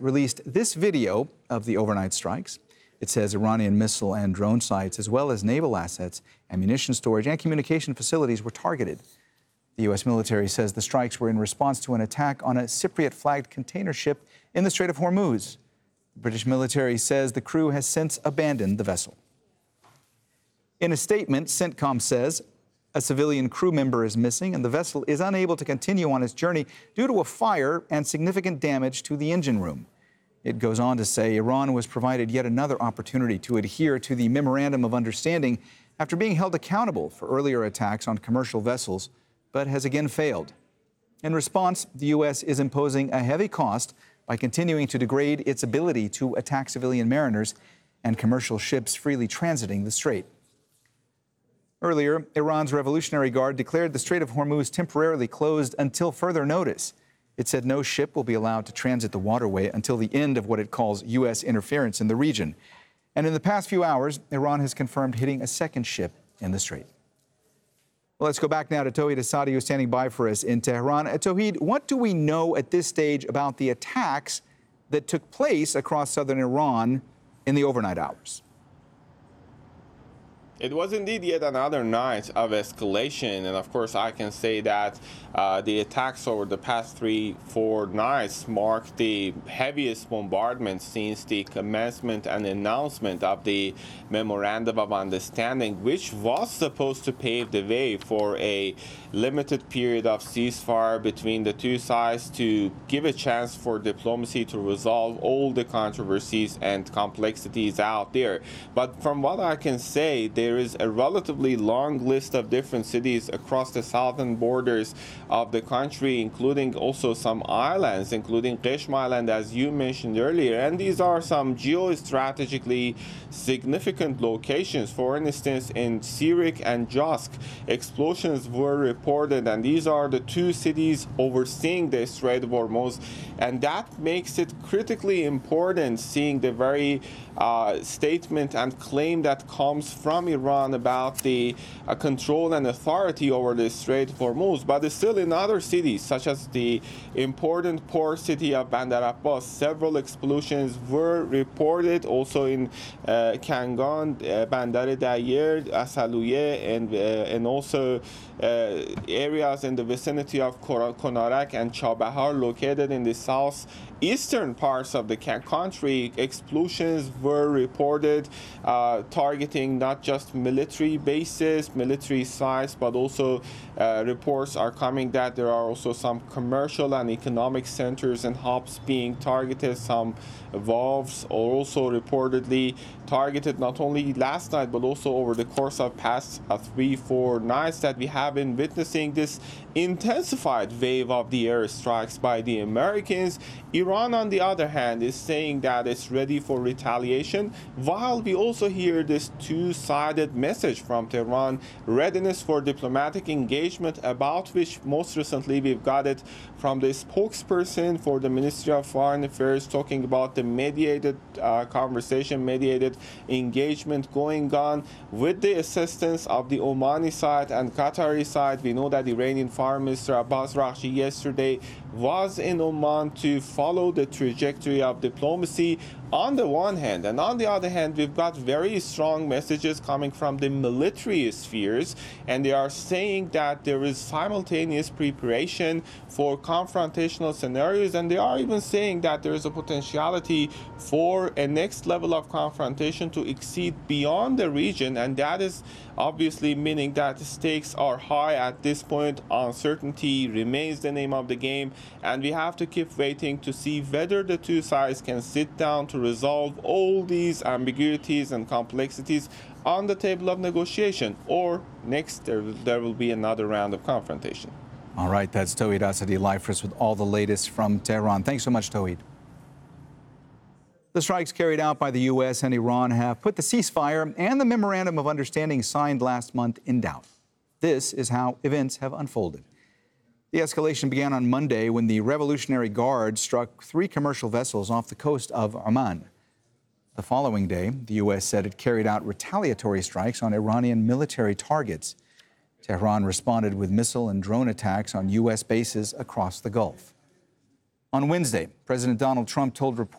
released this video of the overnight strikes. It says Iranian missile and drone sites, as well as naval assets, ammunition storage, and communication facilities were targeted. The U.S. military says the strikes were in response to an attack on a Cypriot-flagged container ship in the Strait of Hormuz. The British military says the crew has since abandoned the vessel. In a statement, CENTCOM says a civilian crew member is missing and the vessel is unable to continue on its journey due to a fire and significant damage to the engine room. It goes on to say Iran was provided yet another opportunity to adhere to the Memorandum of Understanding after being held accountable for earlier attacks on commercial vessels, but has again failed. In response, the U.S. is imposing a heavy cost by continuing to degrade its ability to attack civilian mariners and commercial ships freely transiting the strait. Earlier, Iran's Revolutionary Guard declared the Strait of Hormuz temporarily closed until further notice. It said no ship will be allowed to transit the waterway until the end of what it calls U.S. interference in the region. And in the past few hours, Iran has confirmed hitting a second ship in the strait. Well, let's go back now to Tauhid Asadi, who's standing by for us in Tehran. Tauhid, what do we know at this stage about the attacks that took place across southern Iran in the overnight hours? It was indeed yet another night of escalation, and of course I can say that the attacks over the past 3-4 nights mark the heaviest bombardment since the commencement and announcement of the Memorandum of Understanding, which was supposed to pave the way for a limited period of ceasefire between the two sides to give a chance for diplomacy to resolve all the controversies and complexities out there. But from what I can say, there is a relatively long list of different cities across the southern borders of the country, including also some islands, including Qeshm Island, as you mentioned earlier. And these are some geostrategically significant locations. For instance, in Sirik and Josk, explosions were reported, and these are the two cities overseeing the Strait of Hormuz. And that makes it critically important, seeing the very statement and claim that comes from Iran about the control and authority over the Strait of Hormuz. But still in other cities, such as the important port city of Bandar Abbas, several explosions were reported. Also in Kangan, Bandar Dayer, Asaluye, and also areas in the vicinity of Konarak and Chabahar, located in the southeastern parts of the country. Explosions were reported targeting not just military bases, military sites, but also reports are coming that there are also some commercial and economic centers and hubs being targeted. Some valves are also reportedly targeted, not only last night, but also over the course of past 3-4 nights that we have been witnessing this intensified wave of the airstrikes by the Americans. Iran, on the other hand, is saying that it's ready for retaliation, while we also hear this two-sided message from Tehran, readiness for diplomatic engagement, about which most recently we've got it from the spokesperson for the Ministry of Foreign Affairs, talking about the mediated conversation, mediated engagement going on with the assistance of the Omani side and Qatari side. We know that Iranian Foreign Minister Abbas Araghchi yesterday was in Oman to follow the trajectory of diplomacy on the one hand, and on the other hand, we've got very strong messages coming from the military spheres, and they are saying that there is simultaneous preparation for confrontational scenarios, and they are even saying that there is a potentiality for a next level of confrontation to exceed beyond the region, and that is obviously meaning that the stakes are high at this point. Uncertainty remains the name of the game, and we have to keep waiting to see whether the two sides can sit down to resolve all these ambiguities and complexities on the table of negotiation, or next there will be another round of confrontation. All right, that's Tauhid Asadi live for us with all the latest from Tehran. Thanks so much, Tauhid. The strikes carried out by the U.S. and Iran have put the ceasefire and the Memorandum of Understanding signed last month in doubt. This is how events have unfolded. The escalation began on Monday when the Revolutionary Guard struck 3 commercial vessels off the coast of Oman. The following day, the U.S. said it carried out retaliatory strikes on Iranian military targets. Tehran responded with missile and drone attacks on U.S. bases across the Gulf. On Wednesday, President Donald Trump told reporters